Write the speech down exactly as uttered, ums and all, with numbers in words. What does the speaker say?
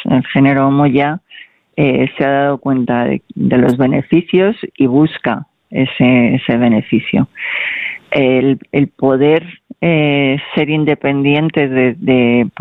el género Homo ya eh, se ha dado cuenta de, de los beneficios y busca ese, ese beneficio. El, el poder eh, ser independiente de, de